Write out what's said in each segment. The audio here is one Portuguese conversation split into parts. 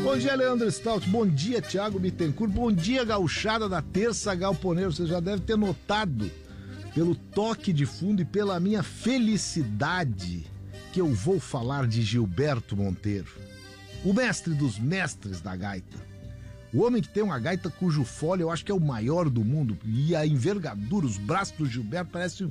Bom dia, Leandro Stout. Bom dia, Thiago Bittencourt. Bom dia, gauchada da Terça Galponeiro. Você já deve ter notado pelo toque de fundo e pela minha felicidade que eu vou falar de Gilberto Monteiro, o mestre dos mestres da gaita. O homem que tem uma gaita cujo fole eu acho que é o maior do mundo, e a envergadura, os braços do Gilberto parecem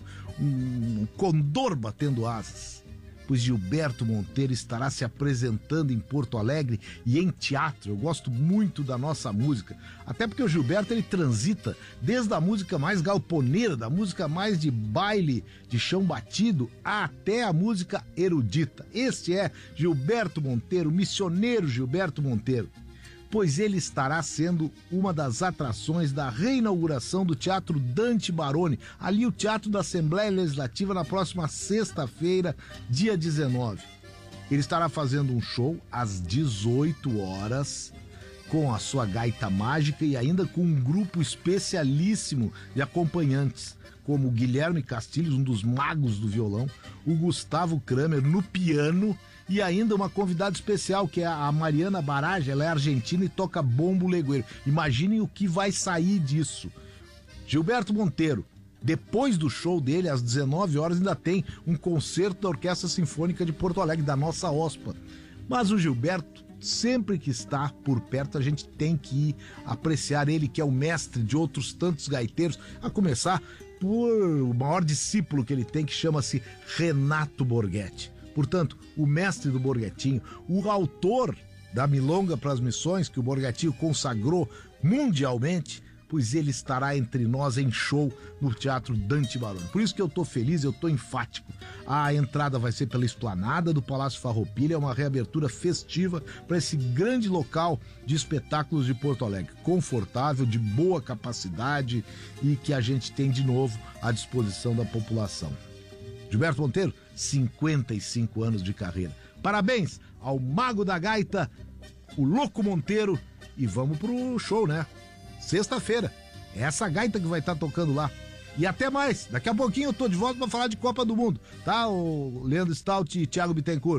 um condor batendo asas. Pois Gilberto Monteiro estará se apresentando em Porto Alegre e em teatro. Eu gosto muito da nossa música, até porque o Gilberto ele transita desde a música mais galponeira, da música mais de baile, de chão batido, até a música erudita. Este é Gilberto Monteiro, missioneiro Gilberto Monteiro, pois ele estará sendo uma das atrações da reinauguração do Teatro Dante Baroni, ali o Teatro da Assembleia Legislativa, na próxima sexta-feira, dia 19. Ele estará fazendo um show às 18 horas, com a sua gaita mágica e ainda com um grupo especialíssimo de acompanhantes, como o Guilherme Castilhos, um dos magos do violão, o Gustavo Kramer no piano e ainda uma convidada especial, que é a Mariana Barage. Ela é argentina e toca bombo legueiro. Imaginem o que vai sair disso. Gilberto Monteiro, depois do show dele, às 19 horas, ainda tem um concerto da Orquestra Sinfônica de Porto Alegre, da nossa OSPA. Mas o Gilberto, sempre que está por perto, a gente tem que ir apreciar ele, que é o mestre de outros tantos gaiteiros, a começar por o maior discípulo que ele tem, que chama-se Renato Borghetti. Portanto, o mestre do Borghetinho, o autor da Milonga para as Missões, que o Borghetinho consagrou mundialmente, pois ele estará entre nós em show no Teatro Dante Baroni. Por isso que eu tô feliz, eu tô enfático. A entrada vai ser pela esplanada do Palácio Farroupilha, é uma reabertura festiva para esse grande local de espetáculos de Porto Alegre, confortável, de boa capacidade e que a gente tem de novo à disposição da população. Gilberto Monteiro, 55 anos de carreira. Parabéns ao mago da gaita, o Louco Monteiro, e vamos pro show, né? Sexta-feira, é essa gaita que vai estar tocando lá. E até mais, daqui a pouquinho eu tô de volta para falar de Copa do Mundo, tá? O Leandro Stout e Thiago Bittencourt.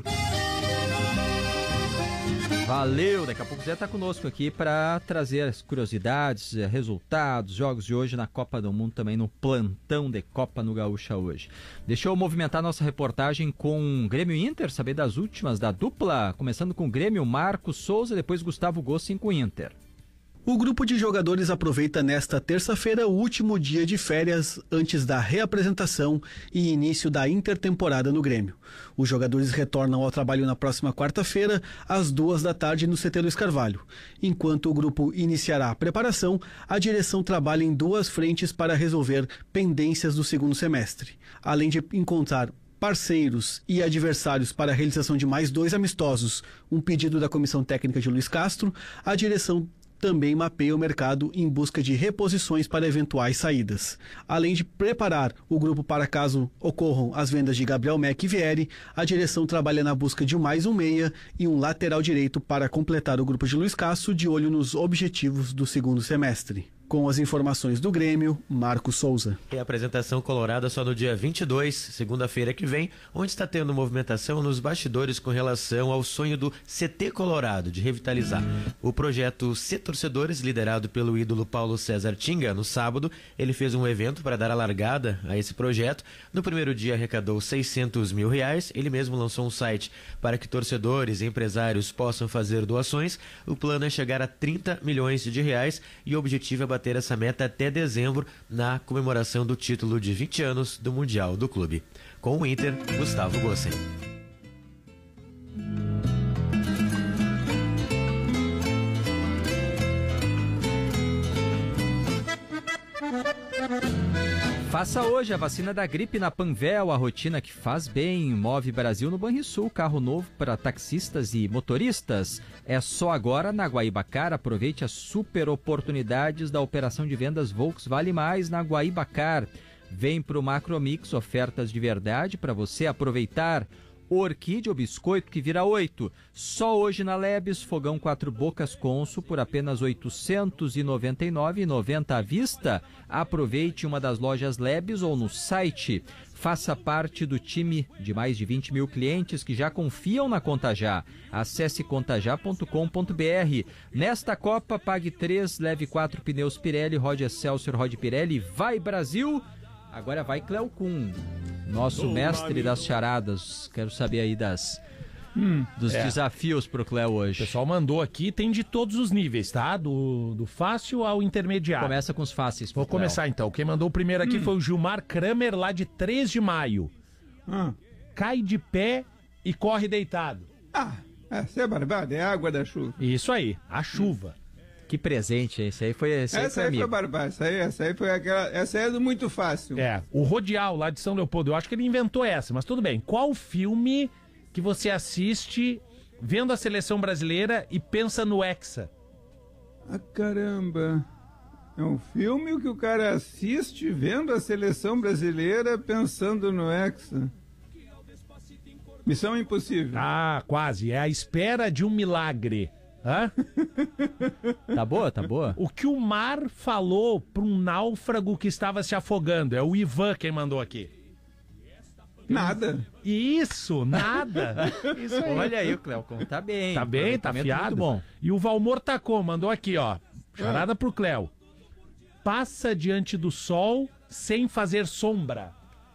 Valeu, daqui a pouco o Zé tá conosco aqui para trazer as curiosidades, resultados, jogos de hoje na Copa do Mundo, também no plantão de Copa no Gaúcha hoje. Deixa eu movimentar nossa reportagem com Grêmio e Inter, saber das últimas da dupla, começando com o Grêmio, Marcos Souza, depois Gustavo Gossin com o Inter. O grupo de jogadores aproveita nesta terça-feira o último dia de férias antes da reapresentação e início da intertemporada no Grêmio. Os jogadores retornam ao trabalho na próxima quarta-feira, às 14h no CT Luiz Carvalho. Enquanto o grupo iniciará a preparação, a direção trabalha em duas frentes para resolver pendências do segundo semestre. Além de encontrar parceiros e adversários para a realização de mais 2 amistosos, um pedido da comissão técnica de Luiz Castro, a direção também mapeia o mercado em busca de reposições para eventuais saídas. Além de preparar o grupo para caso ocorram as vendas de Gabriel Meck e Vieri, a direção trabalha na busca de mais um meia e um lateral direito para completar o grupo de Luiz Castro, de olho nos objetivos do segundo semestre. Com as informações do Grêmio, Marcos Souza. E a apresentação colorada só no dia 22, segunda-feira que vem, onde está tendo movimentação nos bastidores com relação ao sonho do CT Colorado de revitalizar. O projeto C Torcedores, liderado pelo ídolo Paulo César Tinga, no sábado, ele fez um evento para dar a largada a esse projeto. No primeiro dia arrecadou R$600 mil, ele mesmo lançou um site para que torcedores e empresários possam fazer doações. O plano é chegar a R$30 milhões e o objetivo é bater essa meta até dezembro, na comemoração do título de 20 anos do Mundial do clube. Com o Inter, Gustavo Gossin. Faça hoje a vacina da gripe na Panvel, a rotina que faz bem. Move Brasil no Banrisul, carro novo para taxistas e motoristas. É só agora na Guaibacar. Aproveite as super oportunidades da operação de vendas Volks Vale Mais na Guaibacar. Vem pro Macromix, ofertas de verdade para você aproveitar. Orquídea ou biscoito que vira 8. Só hoje na Lebes, fogão 4 bocas Consul por apenas R$ 899,90 à vista. Aproveite uma das lojas Lebes ou no site. Faça parte do time de mais de 20 mil clientes que já confiam na Contajá. Acesse contajá.com.br. Nesta Copa, pague 3, leve 4 pneus Pirelli, rode Excelsior, rode Pirelli. Vai Brasil! Agora vai Cléo Kuhn, nosso mestre das charadas. Quero saber aí dos desafios pro Cléo hoje. O pessoal mandou aqui, tem de todos os níveis, tá? Do fácil ao intermediário. Começa com os fáceis. Vou começar então. Quem mandou o primeiro aqui foi o Gilmar Kramer, lá de 3 de maio. Cai de pé e corre deitado. Essa é barbada, é a água da chuva. Isso aí, a chuva. Que presente, hein? Esse aí foi barbada, essa aí foi aquela. Essa é do muito fácil. O Rodial, lá de São Leopoldo, eu acho que ele inventou essa, mas tudo bem. Qual filme que você assiste vendo a seleção brasileira e pensa no Hexa? Caramba. É um filme que o cara assiste vendo a seleção brasileira pensando no Hexa. Missão Impossível. Quase. É A Espera de um Milagre. Hã? Tá boa, tá boa. O que o mar falou para um náufrago que estava se afogando? É o Ivan quem mandou aqui. Nada. Isso, nada. Isso aí. Olha aí, o Cléo, tá bem. Tá bem, tá afiado. Muito bom. E o Valmor Tacom mandou aqui, ó. Charada pro Cléo. Passa diante do sol sem fazer sombra.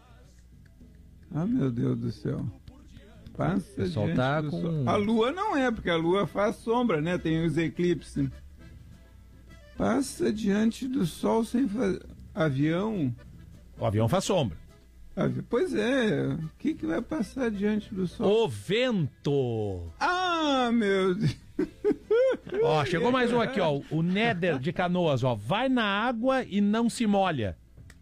Meu Deus do céu. Passa o pessoal diante tá do com... sol. A lua não é, porque a lua faz sombra, né? Tem os eclipses. Passa diante do sol sem fazer... Avião? O avião faz sombra. Pois é. O que vai passar diante do sol? O vento. Meu Deus. Ó, chegou mais um aqui, ó. O Néder de Canoas, ó. Vai na água e não se molha.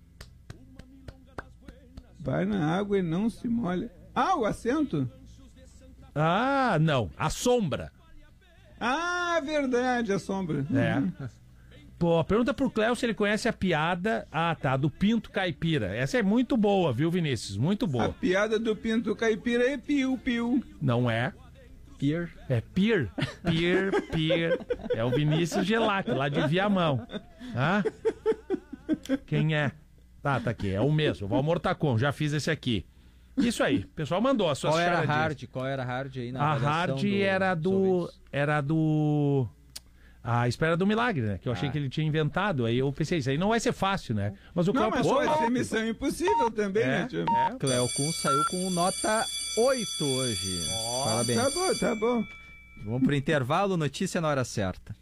Vai na água e não se molha. O assento? Não. A sombra. Verdade, a sombra. Pô, pergunta pro Cléo se ele conhece a piada. Do Pinto Caipira. Essa é muito boa, viu, Vinícius? Muito boa. A piada do Pinto Caipira é piu-piu. Não é? Pier. É Pier. Pier. É o Vinícius Gelato, lá de Viamão. Quem é? Tá aqui. É o mesmo. O Valmor Tacom. Já fiz esse aqui. Isso aí, o pessoal mandou a sua charadinha. Qual era a hard aí na A hard era do... A Espera do Milagre, né? Que eu achei que ele tinha inventado. Aí eu pensei, isso aí não vai ser fácil, né? Mas o Cléo pode ser Missão Impossível também, né, tio? Cléo Kuhn saiu com nota 8 hoje. Parabéns. Tá bom. Vamos pro intervalo, notícia na hora certa.